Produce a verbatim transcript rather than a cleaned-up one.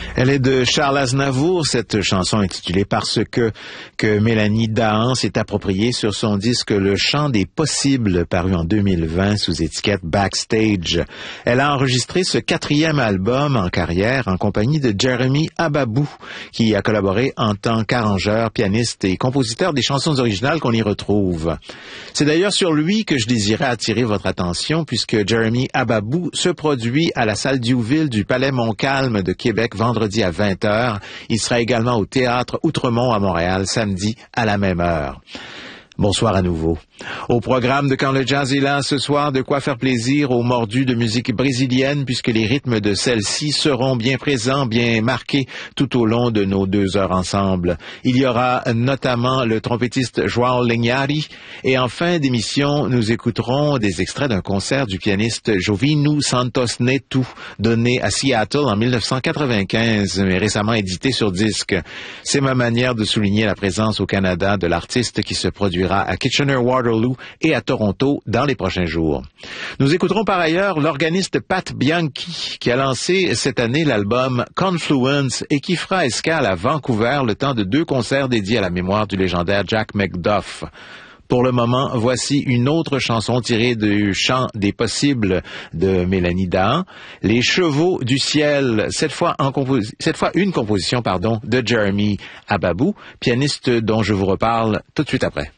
Elle est de Charles Aznavour, cette chanson intitulée Parce que, que Mélanie Dahan s'est appropriée sur son disque Le Chant des Possibles, paru en deux mille vingt sous étiquette Backstage. Elle a enregistré ce quatrième album en carrière en compagnie de Jeremy Ababou, qui a collaboré en tant qu'arrangeur, pianiste et compositeur des chansons originales qu'on y retrouve. C'est d'ailleurs sur lui que je désirais attirer votre attention, puisque Jeremy Ababou se produit à la salle Diouville du Palais Montcalm de Québec vendredi à vingt heures. Il sera également au Théâtre Outremont à Montréal samedi à la même heure. Bonsoir à nouveau. Au programme de Quand le jazz est là ce soir, de quoi faire plaisir aux mordus de musique brésilienne, puisque les rythmes de celle-ci seront bien présents, bien marqués tout au long de nos deux heures ensemble. Il y aura notamment le trompettiste João Linhares, et en fin d'émission, nous écouterons des extraits d'un concert du pianiste Jovino Santos Neto, donné à Seattle en mille neuf cent quatre-vingt-quinze, mais récemment édité sur disque. C'est ma manière de souligner la présence au Canada de l'artiste qui se produira à Kitchener-Waterloo et à Toronto dans les prochains jours. Nous écouterons par ailleurs l'organiste Pat Bianchi, qui a lancé cette année l'album Confluence et qui fera escale à Vancouver le temps de deux concerts dédiés à la mémoire du légendaire Jack McDuff. Pour le moment, voici une autre chanson tirée du Chant des Possibles de Mélanie Dahan, Les Chevaux du Ciel, cette fois, en compos- cette fois une composition pardon, de Jeremy Ababou, pianiste dont je vous reparle tout de suite après.